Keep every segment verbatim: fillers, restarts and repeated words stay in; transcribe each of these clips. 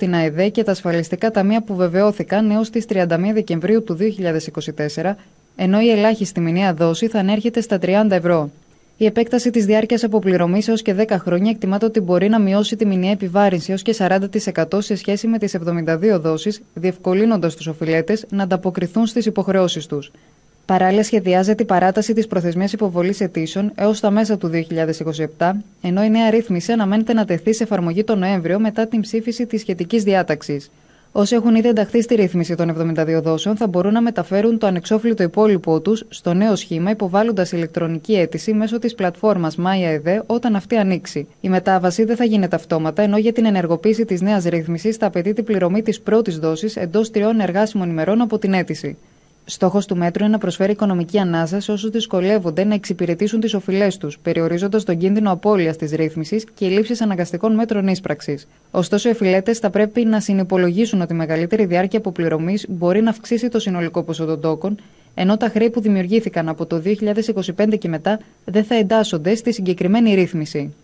στην ΑΕΔΕ και τα ασφαλιστικά ταμεία που βεβαιώθηκαν έως τις τριάντα μία Δεκεμβρίου του δύο χιλιάδες είκοσι τέσσερα, ενώ η ελάχιστη μηνιαία δόση θα ανέρχεται στα τριάντα ευρώ. Η επέκταση της διάρκειας αποπληρωμής έως και δέκα χρόνια εκτιμάται ότι μπορεί να μειώσει τη μηνιαία επιβάρυνση έως και σαράντα τοις εκατό σε σχέση με τις εβδομήντα δύο δόσεις, διευκολύνοντας τους οφειλέτες να ανταποκριθούν στις υποχρεώσεις τους. Παράλληλα, σχεδιάζεται η παράταση της προθεσμίας υποβολής αιτήσεων έως τα μέσα του δύο χιλιάδες είκοσι επτά, ενώ η νέα ρύθμιση αναμένεται να τεθεί σε εφαρμογή τον Νοέμβριο μετά την ψήφιση της σχετικής διάταξης. Όσοι έχουν ήδη ενταχθεί στη ρύθμιση των εβδομήντα δύο δόσεων θα μπορούν να μεταφέρουν το ανεξόφλητο υπόλοιπό τους στο νέο σχήμα υποβάλλοντας ηλεκτρονική αίτηση μέσω της πλατφόρμας MyAED όταν αυτή ανοίξει. Η μετάβαση δεν θα γίνεται αυτόματα, ενώ για την ενεργοποίηση της νέας ρύθμισης θα απαιτείται η πληρωμή της πρώτης δόσης εντός τριών εργάσιμων ημερών από την αίτηση. Στόχος του μέτρου είναι να προσφέρει οικονομική ανάσα σε όσους δυσκολεύονται να εξυπηρετήσουν τις οφειλές τους, περιορίζοντας τον κίνδυνο απώλειας της ρύθμισης και λήψης αναγκαστικών μέτρων ίσπραξης. Ωστόσο, οι οφειλέτες θα πρέπει να συνυπολογίσουν ότι η μεγαλύτερη διάρκεια αποπληρωμής μπορεί να αυξήσει το συνολικό ποσό των τόκων, ενώ τα χρέη που δημιουργήθηκαν από το δύο χιλιάδες είκοσι πέντε και μετά δεν θα εντάσσονται στη συγκεκριμένη ρύθμιση.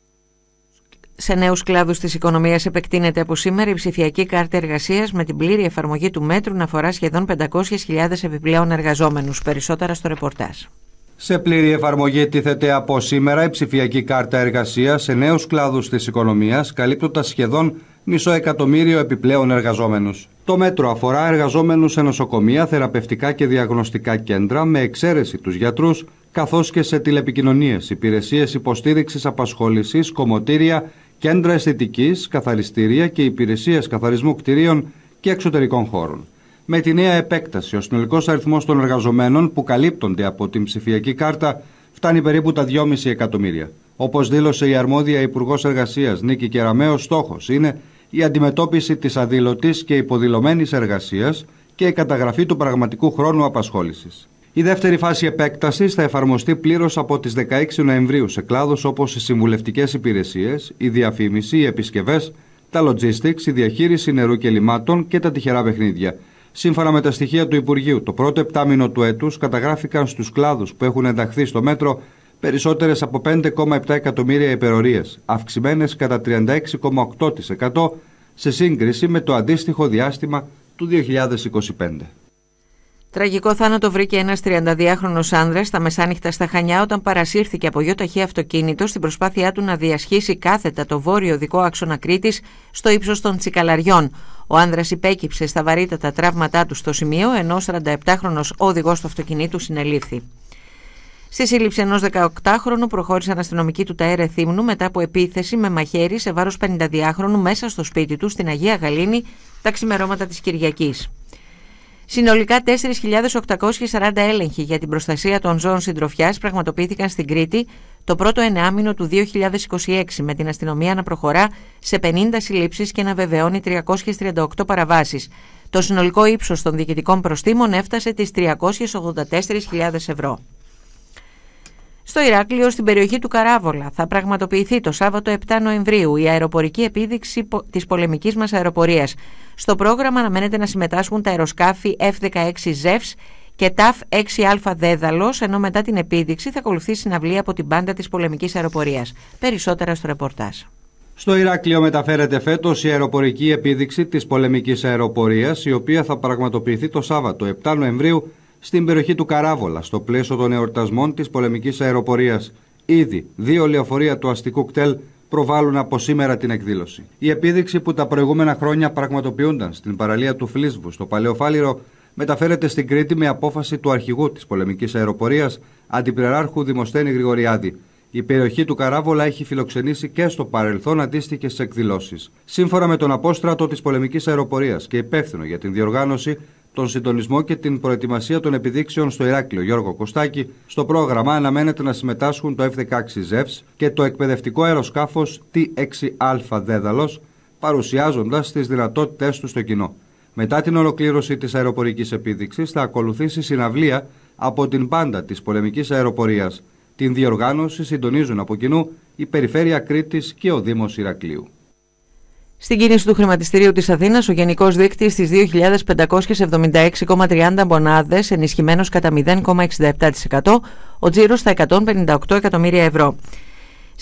Σε νέους κλάδους της οικονομίας επεκτείνεται από σήμερα η ψηφιακή κάρτα εργασίας με την πλήρη εφαρμογή του μέτρου να αφορά σχεδόν πεντακόσιες χιλιάδες επιπλέον εργαζόμενους. Περισσότερα στο ρεπορτάζ. Σε πλήρη εφαρμογή τίθεται από σήμερα η ψηφιακή κάρτα εργασίας σε νέους κλάδους της οικονομίας, καλύπτοντας σχεδόν μισό εκατομμύριο επιπλέον εργαζόμενους. Το μέτρο αφορά εργαζόμενους σε νοσοκομεία, θεραπευτικά και διαγνωστικά κέντρα, με εξαίρεση τους γιατρούς, καθώς και σε τηλεπικοινωνίες, υπηρεσίες υποστήριξης απασχόλησης, κομμωτήρια, κέντρα αισθητικής, καθαριστήρια και υπηρεσίες καθαρισμού κτηρίων και εξωτερικών χώρων. Με τη νέα επέκταση, ο συνολικός αριθμός των εργαζομένων που καλύπτονται από την ψηφιακή κάρτα φτάνει περίπου τα δυόμισι εκατομμύρια. Όπως δήλωσε η αρμόδια Υπουργός Εργασίας Νίκη Κεραμέως, στόχος είναι η αντιμετώπιση της αδήλωτης και υποδηλωμένης εργασίας και η καταγραφή του πραγματικού χρόνου απασχόλησης. Η δεύτερη φάση επέκτασης θα εφαρμοστεί πλήρως από τις δεκαέξι Νοεμβρίου σε κλάδους όπως οι συμβουλευτικές υπηρεσίες, η διαφήμιση, οι επισκευές, τα logistics, η διαχείριση νερού και λιμάτων και τα τυχερά παιχνίδια. Σύμφωνα με τα στοιχεία του Υπουργείου, το πρώτο επτάμηνο του έτους καταγράφηκαν στους κλάδους που έχουν ενταχθεί στο μέτρο περισσότερες από πέντε κόμμα επτά εκατομμύρια υπερορίες, αυξημένες κατά τριάντα έξι κόμμα οκτώ τοις εκατό σε σύγκριση με το αντίστοιχο διάστημα του δύο χιλιάδες είκοσι πέντε. Τραγικό θάνατο βρήκε ένας τριανταδυάχρονος άνδρας στα μεσάνυχτα στα Χανιά όταν παρασύρθηκε από γεωταχή αυτοκίνητο στην προσπάθειά του να διασχίσει κάθετα το βόρειο οδικό άξονα Κρήτης στο ύψος των Τσικαλαριών. Ο άνδρας υπέκυψε στα βαρύτατα τραύματά του στο σημείο, ενώ ο σαρανταεπτάχρονος οδηγός του αυτοκινήτου συνελήφθη. Στη σύλληψη ενός δεκαοκτάχρονου προχώρησαν αστυνομικοί του ΤΑΕΡ Εθύμνου μετά από επίθεση με μαχαίρι σε βάρος πενηνταδυάχρονου μέσα στο σπίτι του στην Αγία Γαλήνη τα ξημερώματα της Κυριακής. Συνολικά τέσσερις χιλιάδες οκτακόσιοι σαράντα έλεγχοι για την προστασία των ζώων συντροφιάς πραγματοποιήθηκαν στην Κρήτη το πρώτο εννεάμηνο του δύο χιλιάδες είκοσι έξι, με την αστυνομία να προχωρά σε πενήντα συλλήψεις και να βεβαιώνει τριακόσιες τριάντα οκτώ παραβάσεις. Το συνολικό ύψος των διοικητικών προστίμων έφτασε τις τριακόσιες ογδόντα τέσσερις χιλιάδες ευρώ. Στο Ηράκλειο, στην περιοχή του Καράβολα, θα πραγματοποιηθεί το Σάββατο επτά Νοεμβρίου η αεροπορική επίδειξη της πολεμικής μας αεροπορίας. Στο πρόγραμμα αναμένεται να συμμετάσχουν τα αεροσκάφη εφ δεκαέξι Ζεύς και ταφ έξι α Δέδαλος, ενώ μετά την επίδειξη θα ακολουθεί συναυλία από την μπάντα της πολεμικής αεροπορίας. Περισσότερα στο ρεπορτάζ. Στο Ηράκλειο μεταφέρεται φέτος η αεροπορική επίδειξη της πολεμικής αεροπορίας, η οποία θα πραγματοποιηθεί το Σάββατο επτά Νοεμβρίου στην περιοχή του Καράβολα, στο πλαίσιο των εορτασμών της πολεμικής αεροπορίας. Ήδη δύο λεωφορεία του αστικού κτέλ προβάλλουν από σήμερα την εκδήλωση. Η επίδειξη, που τα προηγούμενα χρόνια πραγματοποιούνταν στην παραλία του Φλίσβου στο Παλαιό Φάληρο, μεταφέρεται στην Κρήτη με απόφαση του αρχηγού της πολεμικής αεροπορίας, Αντιπληράρχου Δημοσθένη Γρηγοριάδη. Η περιοχή του Καράβολα έχει φιλοξενήσει και στο παρελθόν αντίστοιχες εκδηλώσεις. Σύμφωνα με τον απόστρατο της πολεμικής αεροπορίας και υπεύθυνο για την διοργάνωση, τον συντονισμό και την προετοιμασία των επιδείξεων στο Ηράκλειο, Γιώργο Κωστάκη, στο πρόγραμμα αναμένεται να συμμετάσχουν το εφ δεκαέξι Ζεύς και το εκπαιδευτικό αεροσκάφος τι έξι α Δέδαλος, παρουσιάζοντας τις δυνατότητές του στο κοινό. Μετά την ολοκλήρωση της αεροπορικής επίδειξης θα ακολουθήσει συναυλία από την μπάντα της πολεμικής αεροπορίας. Την διοργάνωση συντονίζουν από κοινού η Περιφέρεια Κρήτης και ο Δήμος Ηρακλείου. Στην κίνηση του χρηματιστηρίου της Αθήνας, ο γενικός δείκτης στις δύο χιλιάδες πεντακόσιες εβδομήντα έξι κόμμα τριάντα μονάδες, ενισχυμένος κατά μηδέν κόμμα εξήντα επτά τοις εκατό, ο τζίρος στα εκατόν πενήντα οκτώ εκατομμύρια ευρώ.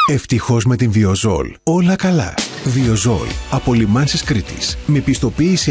Ευτυχώς με την Βιοζόλ. Όλα καλά. Βιοζόλ. Από Λιμάνσης Κρήτης. Με πιστοποίηση